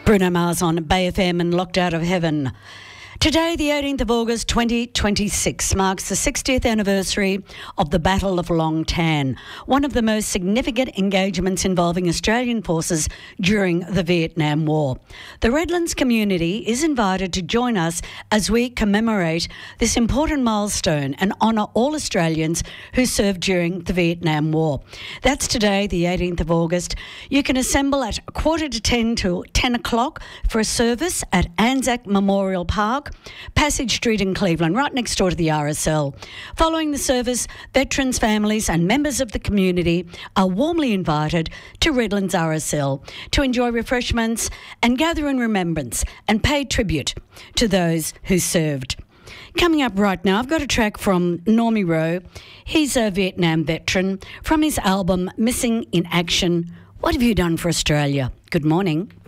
Bruno Mars on Bay FM and Locked Out of Heaven. Today, the 18th of August 2026, marks the 60th anniversary of the Battle of Long Tan, one of the most significant engagements involving Australian forces during the Vietnam War. The Redlands community is invited to join us as we commemorate this important milestone and honour all Australians who served during the Vietnam War. That's today, the 18th of August. You can assemble at 9:45 to 10 o'clock for a service at Anzac Memorial Park, Passage Street in Cleveland, right next door to the RSL. Following the service, veterans, families and members of the community are warmly invited to Redlands RSL to enjoy refreshments and gather in remembrance and pay tribute to those who served. Coming up right now, I've got a track from Normie Rowe. He's a Vietnam veteran, from his album Missing in Action. What have you done for Australia? Good morning.